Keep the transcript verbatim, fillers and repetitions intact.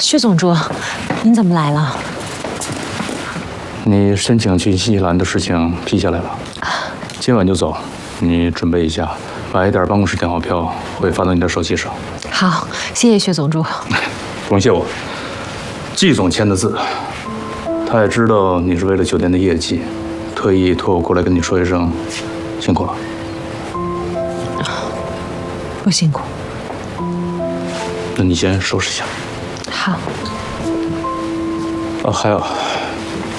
薛总助，您怎么来了？ 你申请去新西兰的事情批下来了，今晚就走。你准备一下，晚一点办公室订好票，会发到你的手机上。 好，谢谢薛总助。 不用谢我，季总签的字。他也知道你是为了酒店的业绩，特意托我过来跟你说一声，辛苦了。 不辛苦。 那你先收拾一下。 好。 啊，还有，